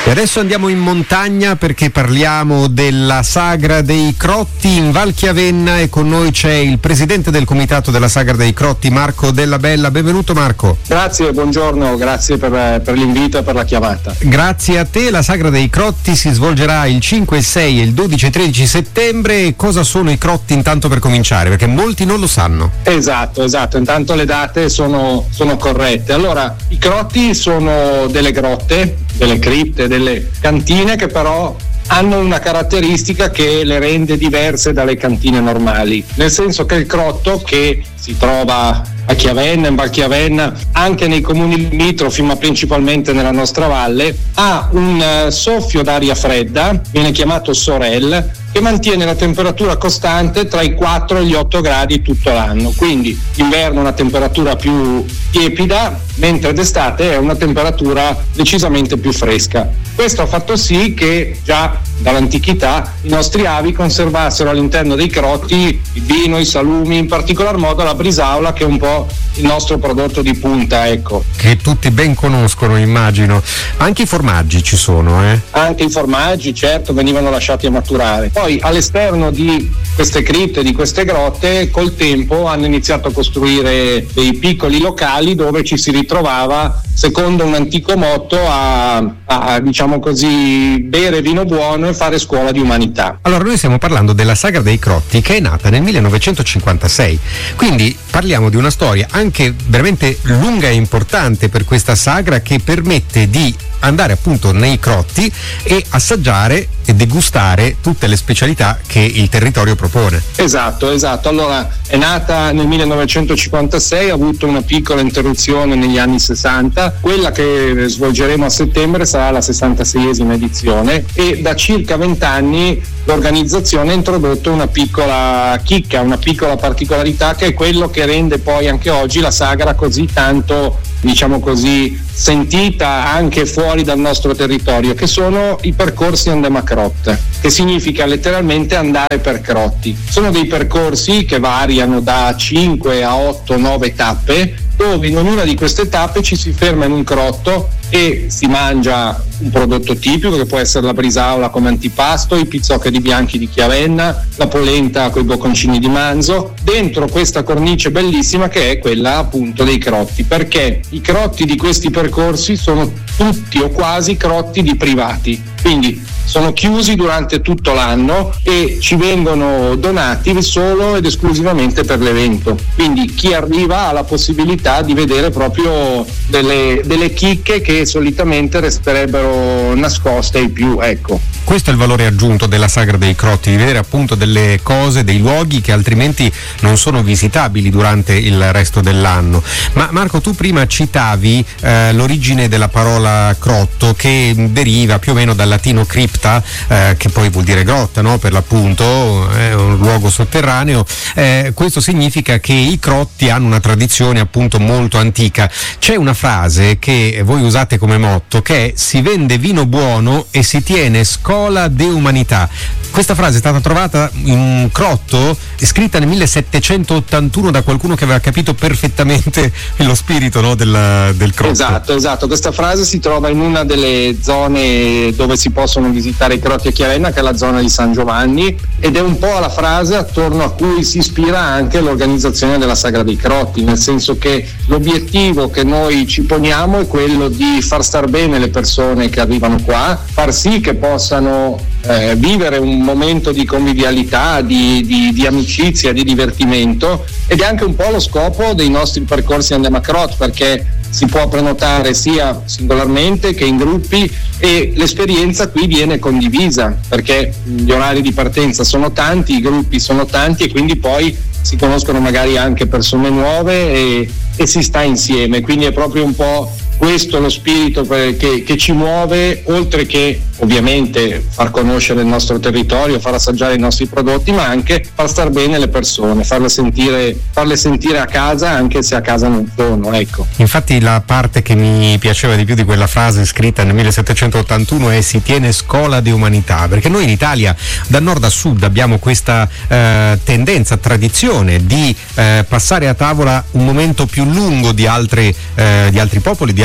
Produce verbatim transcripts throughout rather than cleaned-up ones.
E adesso andiamo in montagna perché parliamo della Sagra dei Crotti in Val Chiavenna e con noi c'è il presidente del comitato della Sagra dei Crotti, Marco Della Bella. Benvenuto Marco. Grazie, buongiorno, grazie per, per l'invito e per la chiamata. Grazie a te. La Sagra dei Crotti si svolgerà il cinque, il sei e il dodici e tredici settembre. Cosa sono i Crotti intanto per cominciare? Perché molti non lo sanno. Esatto, esatto, intanto le date sono, sono corrette. Allora, i Crotti sono delle grotte, delle cripte, delle cantine che però hanno una caratteristica che le rende diverse dalle cantine normali, nel senso che il crotto, che si trova a Chiavenna, in Val Chiavenna, anche nei comuni limitrofi, ma principalmente nella nostra valle, ha un uh, soffio d'aria fredda, viene chiamato Sorel, che mantiene la temperatura costante tra i quattro e gli otto gradi tutto l'anno. Quindi d'inverno una temperatura più tiepida, mentre d'estate è una temperatura decisamente più fresca. Questo ha fatto sì che già dall'antichità i nostri avi conservassero all'interno dei crotti il vino, i salumi, in particolar modo la brisaola, che è un po' il nostro prodotto di punta, ecco. Che tutti ben conoscono, immagino. Anche i formaggi ci sono, eh? Anche i formaggi, certo, venivano lasciati a maturare. Poi all'esterno di queste cripte, di queste grotte, col tempo hanno iniziato a costruire dei piccoli locali dove ci si ritrovava, secondo un antico motto, a, a diciamo così, bere vino buono e fare scuola di umanità. Allora, noi stiamo parlando della Sagra dei Crotti, che è nata nel millenovecentocinquantasei, quindi parliamo di una storia anche veramente lunga e importante per questa sagra, che permette di andare appunto nei crotti e assaggiare e degustare tutte le specialità che il territorio propone. Esatto, esatto. Allora, è nata nel millenovecentocinquantasei, ha avuto una piccola interruzione negli anni sessanta. Quella che svolgeremo a settembre sarà la sessantaseiesima edizione e da circa vent'anni l'organizzazione ha introdotto una piccola chicca, una piccola particolarità, che è quello che rende poi anche oggi la sagra così tanto, diciamo così, sentita anche fuori dal nostro territorio, che sono i percorsi Andemacrot, che significa letteralmente andare per crotti. Sono dei percorsi che variano da cinque a otto nove tappe, dove in ognuna di queste tappe ci si ferma in un crotto e si mangia un prodotto tipico, che può essere la brisaola come antipasto, i pizzoccheri bianchi di Chiavenna, la polenta con i bocconcini di manzo, dentro questa cornice bellissima che è quella appunto dei crotti, perché i crotti di questi percorsi sono tutti o quasi crotti di privati, quindi sono chiusi durante tutto l'anno e ci vengono donati solo ed esclusivamente per l'evento. Quindi chi arriva ha la possibilità di vedere proprio delle, delle chicche che solitamente resterebbero nascoste ai più, ecco. Questo è il valore aggiunto della Sagra dei Crotti, di vedere appunto delle cose, dei luoghi che altrimenti non sono visitabili durante il resto dell'anno. Ma Marco, tu prima citavi eh, l'origine della parola crotto, che deriva più o meno dal latino crypta, eh, che poi vuol dire grotta, no? Per l'appunto è un luogo sotterraneo. Eh, questo significa che i crotti hanno una tradizione appunto molto antica. C'è una frase che voi usate come motto, che è: si vende vino buono e si tiene scola de umanità. Questa frase è stata trovata in un crotto, scritta nel millesettecentottantuno da qualcuno che aveva capito perfettamente lo spirito, no, del, del crotto. Esatto, esatto. Questa frase si trova in una delle zone dove si possono visitare i crotti a Chiavenna, che è la zona di San Giovanni, ed è un po' la frase attorno a cui si ispira anche l'organizzazione della Sagra dei Crotti, nel senso che l'obiettivo che noi ci poniamo è quello di far star bene le persone che arrivano qua, far sì che possano eh, vivere un momento di convivialità, di, di, di amicizia, di divertimento, ed è anche un po' lo scopo dei nostri percorsi Andemacrot, perché si può prenotare sia singolarmente che in gruppi e l'esperienza qui viene condivisa, perché gli orari di partenza sono tanti, i gruppi sono tanti e quindi poi si conoscono magari anche persone nuove e, e si sta insieme, quindi è proprio un po' questo lo spirito che, che ci muove, oltre che ovviamente far conoscere il nostro territorio, far assaggiare i nostri prodotti, ma anche far star bene le persone, farle sentire, farle sentire a casa, anche se a casa non sono, ecco. Infatti la parte che mi piaceva di più di quella frase scritta nel millesettecentottantuno è: si tiene scola di umanità, perché noi in Italia da nord a sud abbiamo questa eh, tendenza, tradizione di eh, passare a tavola un momento più lungo di altri, eh, di altri popoli, di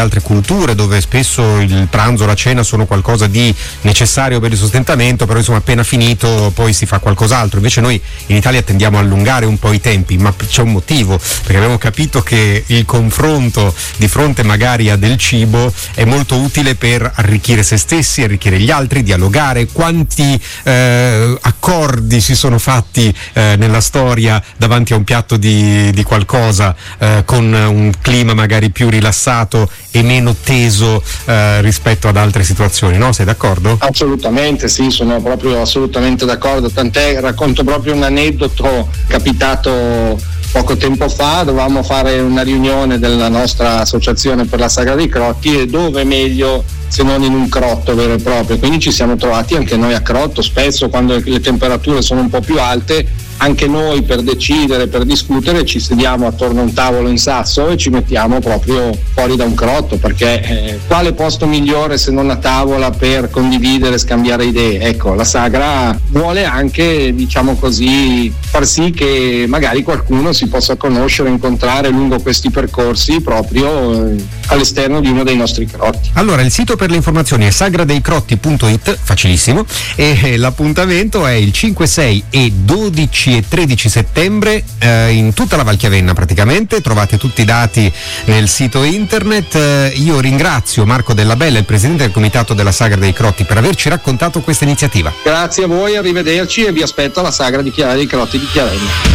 altre culture dove spesso il pranzo, la cena sono qualcosa di necessario per il sostentamento, però insomma appena finito poi si fa qualcos'altro. Invece noi in Italia tendiamo a allungare un po' i tempi, ma c'è un motivo, perché abbiamo capito che il confronto di fronte magari a del cibo è molto utile per arricchire se stessi, arricchire gli altri, dialogare. Quanti eh, accordi si sono fatti eh, nella storia davanti a un piatto di, di qualcosa eh, con un clima magari più rilassato e meno teso eh, rispetto ad altre situazioni, no? Sei d'accordo? Assolutamente sì, sono proprio assolutamente d'accordo, tant'è, racconto proprio un aneddoto capitato poco tempo fa. Dovevamo fare una riunione della nostra associazione per la Sagra dei Crotti, e dove meglio se non in un crotto vero e proprio, quindi ci siamo trovati anche noi a crotto. Spesso quando le temperature sono un po' più alte, anche noi per decidere, per discutere, ci sediamo attorno a un tavolo in sasso e ci mettiamo proprio fuori da un crotto, perché eh, quale posto migliore se non a tavola per condividere, scambiare idee? Ecco, la Sagra vuole anche, diciamo così, far sì che magari qualcuno si possa conoscere, incontrare lungo questi percorsi proprio eh, all'esterno di uno dei nostri crotti. Allora, il sito per le informazioni è sagradeicrotti punto it, facilissimo, e l'appuntamento è il cinque, sei e dodici e tredici settembre eh, in tutta la Val Chiavenna praticamente. Trovate tutti i dati nel sito internet. Eh, io ringrazio Marco Della Bella, il presidente del comitato della Sagra dei Crotti, per averci raccontato questa iniziativa. Grazie a voi, arrivederci, e vi aspetto alla Sagra di Chiara dei Crotti di Chiavenna.